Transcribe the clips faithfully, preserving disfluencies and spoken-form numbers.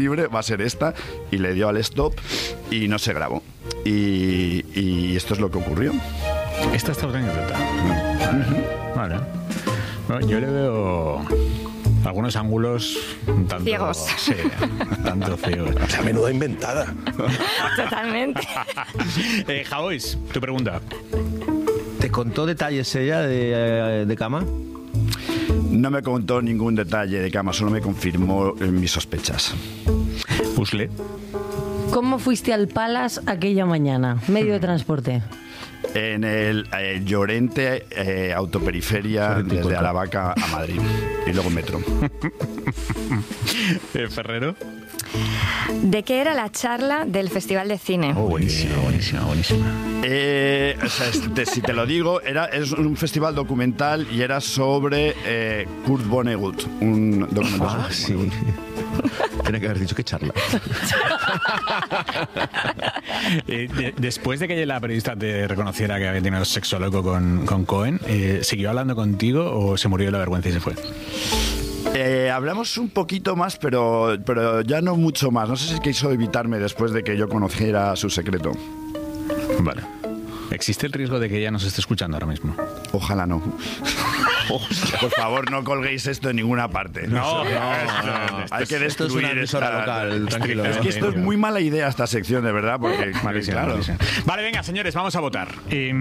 libre va a ser esta, y le dio al stop y no se grabó. Y, y esto es lo que ocurrió. Esta está otra anécdota. Uh-huh. Vale. Bueno, yo le veo algunos ángulos un tanto ciegos. Sí, tanto ciegos. O sea, menuda inventada. Totalmente. eh, Javois, tu pregunta. ¿Te contó detalles ella de, de cama? No me contó ningún detalle de cama, solo me confirmó mis sospechas. Usle. ¿Cómo fuiste al Palace aquella mañana? Medio de transporte. En el eh, Llorente eh, Autoperiferia, Llorente desde Aravaca a Madrid. Y luego metro. eh, Ferrero. ¿De qué era la charla del Festival de Cine? Oh, buenísima, buenísima, buenísima. Eh, o sea, este, si te lo digo, era, es un festival documental y era sobre eh, Kurt Vonnegut, un documental. Ah, sí. Tiene que haber dicho que charla. eh, de, después de que la periodista te reconociera que había tenido sexo loco con, con Cohen, eh, ¿siguió hablando contigo o se murió de la vergüenza y se fue? Eh, hablamos un poquito más, pero, pero ya no mucho más. No sé si quiso evitarme después de que yo conociera su secreto. Vale. ¿Existe el riesgo de que ella nos esté escuchando ahora mismo? Ojalá no. Por favor, no colguéis esto en ninguna parte. No, no, no, no, no. Hay que destruir esto es una emisora esta... local, tranquilo. Es que esto es muy mala idea, esta sección, de verdad, porque... Malísimo, claro. malísimo. Vale, venga, señores, vamos a votar. Eh,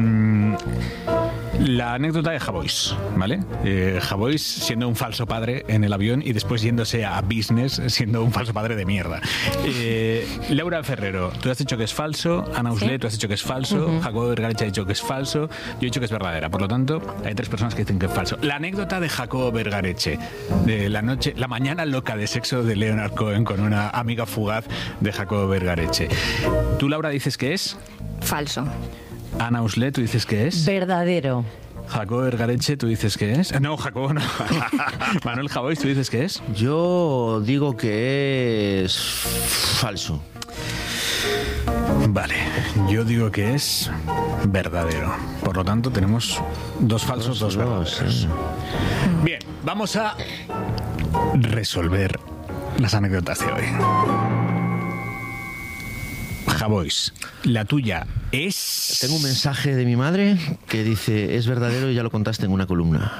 la anécdota de Javois, ¿vale? Eh, Javois siendo un falso padre en el avión y después yéndose a business siendo un falso padre de mierda. Eh, Laura Ferrero, tú has dicho que es falso. Ana Usle, ¿sí? Tú has dicho que es falso. Uh-huh. Jacobo Vergareche ha dicho que es falso. Yo he dicho que es verdadera. Por lo tanto, hay tres personas que dicen que es falso. La anécdota de Jacobo Vergareche, de la noche, la mañana loca de sexo de Leonard Cohen con una amiga fugaz de Jacobo Vergareche. Tú, Laura, dices que es... Falso. Ana Usle, tú dices que es... Verdadero. Jacobo Vergareche, tú dices que es... No, Jacobo no. Manuel Javois, tú dices que es... Yo digo que es falso. Vale, yo digo que es verdadero. Por lo tanto, tenemos dos falsos, dos, dos verdaderos. Sí. Bien, vamos a resolver las anécdotas de hoy. Javois, la tuya es... Tengo un mensaje de mi madre que dice, es verdadero y ya lo contaste en una columna.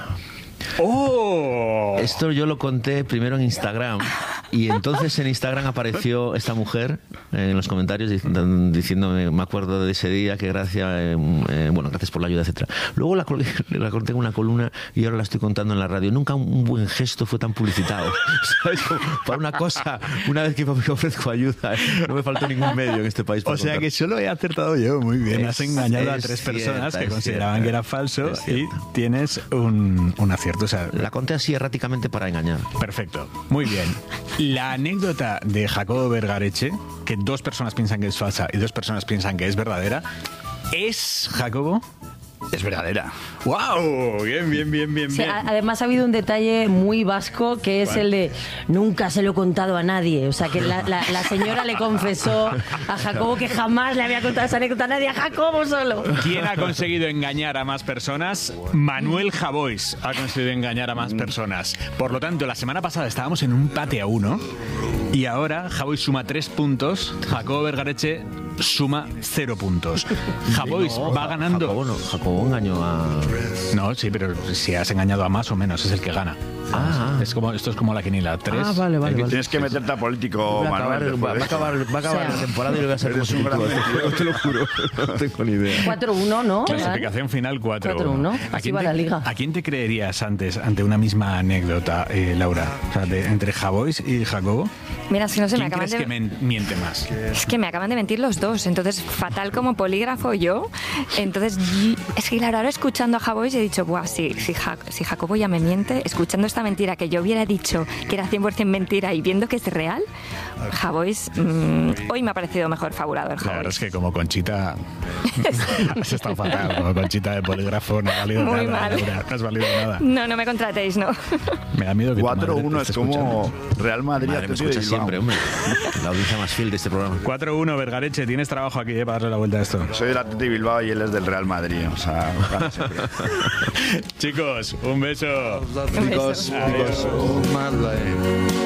¡Oh! Esto yo lo conté primero en Instagram y entonces en Instagram apareció esta mujer en los comentarios diciéndome, me acuerdo de ese día, que gracias, eh, eh, bueno, gracias por la ayuda, etcétera. Luego la, la conté en una columna y ahora la estoy contando en la radio. Nunca un buen gesto fue tan publicitado. ¿Sabes? Para una cosa, una vez que me ofrezco ayuda, no me faltó ningún medio en este país. O sea contar. Que solo he acertado yo, muy bien. Es, Has engañado a tres cierta, personas que consideraban cierta, que era falso y tienes un, un acierto. O sea, la conté así erráticamente para engañar. Perfecto, muy bien. La anécdota de Jacobo Vergareche, que dos personas piensan que es falsa y dos personas piensan que es verdadera, ¿es, Jacobo? Es verdadera. ¡Wow! Bien, bien, bien, bien, sí, bien. Además ha habido un detalle muy vasco que es bueno. el de nunca se lo he contado a nadie. O sea, que la, la, la señora le confesó a Jacobo que jamás le había contado esa anécdota a nadie, a Jacobo solo. ¿Quién ha conseguido engañar a más personas? Manuel Javois ha conseguido engañar a más personas. Por lo tanto, la semana pasada estábamos en un empate a uno y ahora Javois suma tres puntos, Jacobo Vergareche suma cero puntos. Javois no, va ganando... Jacobo, no, Jacobo engañó a... No, sí, pero si has engañado a más o menos es el que gana. Ah, es como, esto es como la quinila. Tres. Ah, vale, vale. Que vale. Tienes que meterte a político, Manuel. Va, va a acabar, va a acabar o sea, la temporada y lo voy a hacer como un gran te lo juro. No tengo ni idea. cuatro uno, ¿no? Clasificación final cuatro uno. cuatro uno. Así va la liga. ¿A quién te creerías antes ante una misma anécdota, eh, Laura? O sea, de, entre Javois y Jacobo. Mira, es que no sé, me acaban de... ¿Quién crees que miente más? Es que me acaban de mentir los dos. Entonces, fatal como polígrafo yo. Entonces, es que claro, ahora escuchando a Javois he dicho, buah, si, si, ja, si Jacobo ya me miente, escuchando esta mentira que yo hubiera dicho que era cien por ciento mentira y viendo que es real, Javois, mmm, hoy me ha parecido mejor fabulador. Javois. Claro, es que como Conchita has estado fatal, como Conchita de polígrafo no ha valido Muy nada, mal. Laura, no has valido nada. No, no me contratéis, no. Me da miedo que cuatro uno es como Real Madrid. Madre, me escucha siempre, hombre. La audiencia más fiel de este programa. cuatro uno, Vergareche, tienes trabajo aquí eh, para darle la vuelta a esto. Soy del Athletic Bilbao y él es del Real Madrid, o sea, chicos, un beso. Un beso. Chicos, chicos.